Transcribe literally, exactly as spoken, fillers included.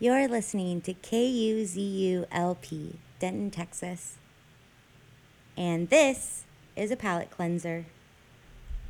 You're listening to K U Z U L P, Denton, Texas. And this is a palate cleanser.